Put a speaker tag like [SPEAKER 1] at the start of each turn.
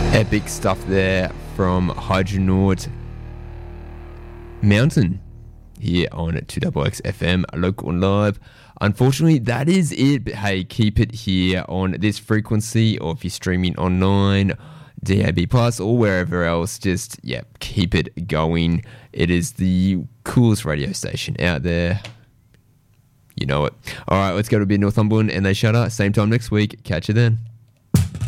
[SPEAKER 1] Epic stuff there from Hydronaut Mountain here on 2XX FM, local and live. Unfortunately, that is it. But hey, keep it here on this frequency, or if you're streaming online, DAB Plus, or wherever else, just, keep it going. It is the coolest radio station out there. You know it. All right, let's go to a bit Northumberland and they shut up. Same time next week. Catch you then.